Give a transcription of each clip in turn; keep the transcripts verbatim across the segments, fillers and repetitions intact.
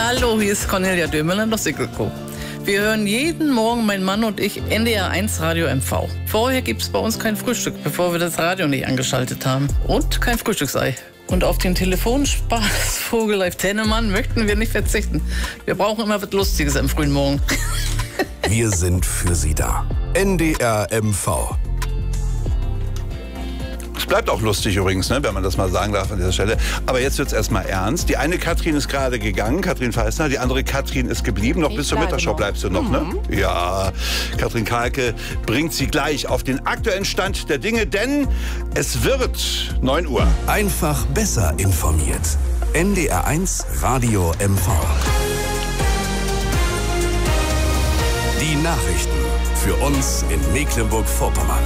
Hallo, hier ist Cornelia Dömerl in der Sickelko. Wir hören jeden Morgen, mein Mann und ich, N D R eins Radio M V. Vorher gibt es bei uns kein Frühstück, bevor wir das Radio nicht angeschaltet haben. Und kein Frühstücksei. Und auf den Telefonspaß Vogel Live Tennemann möchten wir nicht verzichten. Wir brauchen immer was Lustiges am frühen Morgen. Wir sind für Sie da. N D R M V. Es bleibt auch lustig übrigens, ne, wenn man das mal sagen darf an dieser Stelle. Aber jetzt wird es erstmal ernst. Die eine Katrin ist gerade gegangen, Katrin Feissner. Die andere Katrin ist geblieben. Noch ich bis zur Mittagsschau bleibst du noch, mhm. ne? Ja, Katrin Kahlke bringt sie gleich auf den aktuellen Stand der Dinge, denn es wird neun Uhr. Einfach besser informiert. N D R eins Radio M V. Die Nachrichten für uns in Mecklenburg-Vorpommern.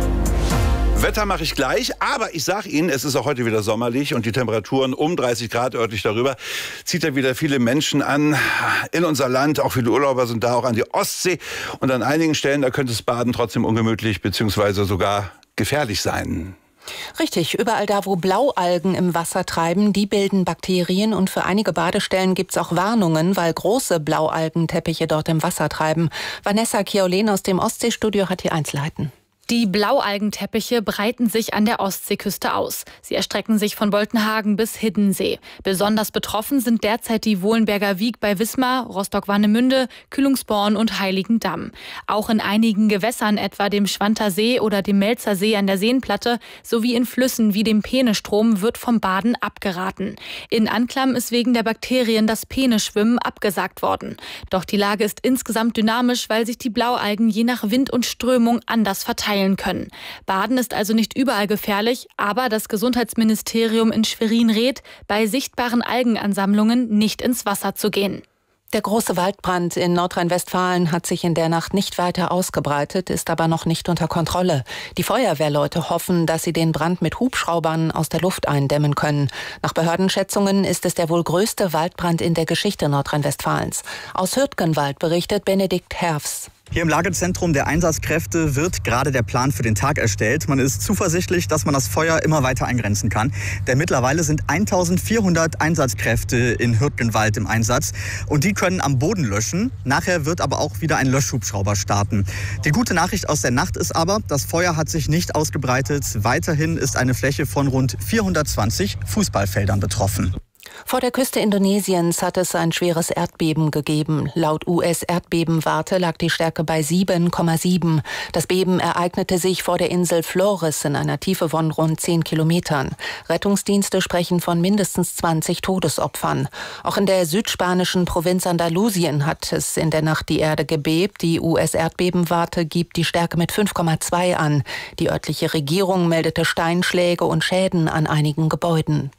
Wetter mache ich gleich, aber ich sage Ihnen, es ist auch heute wieder sommerlich und die Temperaturen um dreißig Grad örtlich darüber zieht ja wieder viele Menschen an in unser Land. Auch viele Urlauber sind da, auch an die Ostsee. Und an einigen Stellen, da könnte das Baden trotzdem ungemütlich bzw. sogar gefährlich sein. Richtig, überall da, wo Blaualgen im Wasser treiben, die bilden Bakterien und für einige Badestellen gibt es auch Warnungen, weil große Blaualgenteppiche dort im Wasser treiben. Vanessa Kiolen aus dem Ostseestudio hat die Einzelheiten. Die Blaualgenteppiche breiten sich an der Ostseeküste aus. Sie erstrecken sich von Boltenhagen bis Hiddensee. Besonders betroffen sind derzeit die Wohlenberger Wiek bei Wismar, Rostock-Warnemünde, Kühlungsborn und Heiligendamm. Auch in einigen Gewässern, etwa dem Schwanter See oder dem Melzer See an der Seenplatte, sowie in Flüssen wie dem Peenestrom wird vom Baden abgeraten. In Anklam ist wegen der Bakterien das Peeneschwimmen abgesagt worden. Doch die Lage ist insgesamt dynamisch, weil sich die Blaualgen je nach Wind und Strömung anders verteilen können. Baden ist also nicht überall gefährlich, aber das Gesundheitsministerium in Schwerin rät, bei sichtbaren Algenansammlungen nicht ins Wasser zu gehen. Der große Waldbrand in Nordrhein-Westfalen hat sich in der Nacht nicht weiter ausgebreitet, ist aber noch nicht unter Kontrolle. Die Feuerwehrleute hoffen, dass sie den Brand mit Hubschraubern aus der Luft eindämmen können. Nach Behördenschätzungen ist es der wohl größte Waldbrand in der Geschichte Nordrhein-Westfalens. Aus Hürtgenwald berichtet Benedikt Herfs. Hier im Lagezentrum der Einsatzkräfte wird gerade der Plan für den Tag erstellt. Man ist zuversichtlich, dass man das Feuer immer weiter eingrenzen kann. Denn mittlerweile sind eintausendvierhundert Einsatzkräfte in Hürtgenwald im Einsatz. Und die können am Boden löschen. Nachher wird aber auch wieder ein Löschhubschrauber starten. Die gute Nachricht aus der Nacht ist aber, das Feuer hat sich nicht ausgebreitet. Weiterhin ist eine Fläche von rund vierhundertzwanzig Fußballfeldern betroffen. Vor der Küste Indonesiens hat es ein schweres Erdbeben gegeben. Laut U S-Erdbebenwarte lag die Stärke bei sieben Komma sieben. Das Beben ereignete sich vor der Insel Flores in einer Tiefe von rund zehn Kilometern. Rettungsdienste sprechen von mindestens zwanzig Todesopfern. Auch in der südspanischen Provinz Andalusien hat es in der Nacht die Erde gebebt. Die U S-Erdbebenwarte gibt die Stärke mit fünf Komma zwei an. Die örtliche Regierung meldete Steinschläge und Schäden an einigen Gebäuden.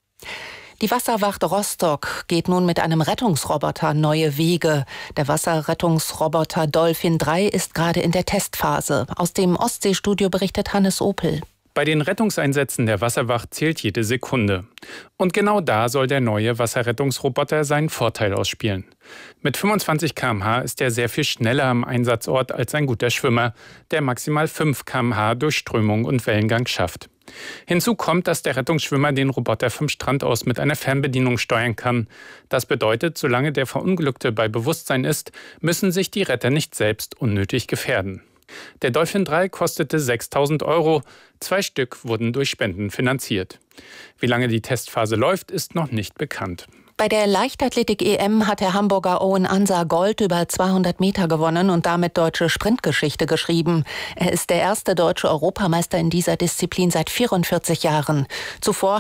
Die Wasserwacht Rostock geht nun mit einem Rettungsroboter neue Wege. Der Wasserrettungsroboter Dolphin drei ist gerade in der Testphase. Aus dem Ostseestudio berichtet Hannes Opel. Bei den Rettungseinsätzen der Wasserwacht zählt jede Sekunde. Und genau da soll der neue Wasserrettungsroboter seinen Vorteil ausspielen. Mit fünfundzwanzig Kilometer pro Stunde ist er sehr viel schneller am Einsatzort als ein guter Schwimmer, der maximal fünf Kilometer pro Stunde durch Strömung und Wellengang schafft. Hinzu kommt, dass der Rettungsschwimmer den Roboter vom Strand aus mit einer Fernbedienung steuern kann. Das bedeutet, solange der Verunglückte bei Bewusstsein ist, müssen sich die Retter nicht selbst unnötig gefährden. Der Dolphin drei kostete sechstausend Euro. Zwei Stück wurden durch Spenden finanziert. Wie lange die Testphase läuft, ist noch nicht bekannt. Bei der Leichtathletik-E M hat der Hamburger Owen Ansar Gold über zweihundert Meter gewonnen und damit deutsche Sprintgeschichte geschrieben. Er ist der erste deutsche Europameister in dieser Disziplin seit vierundvierzig Jahren. Zuvor